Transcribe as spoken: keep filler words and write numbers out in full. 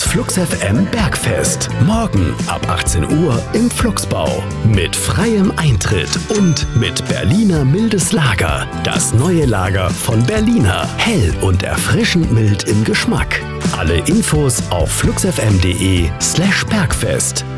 Flux F M Bergfest. Morgen ab achtzehn Uhr im Fluxbau. Mit freiem Eintritt und mit Berliner mildes Lager. Das neue Lager von Berliner. Hell und erfrischend mild im Geschmack. Alle Infos auf fluxfm.de slash Bergfest.